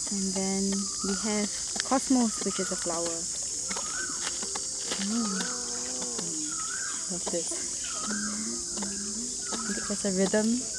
And then we have Cosmos, which is a flower. Love this. It has a rhythm.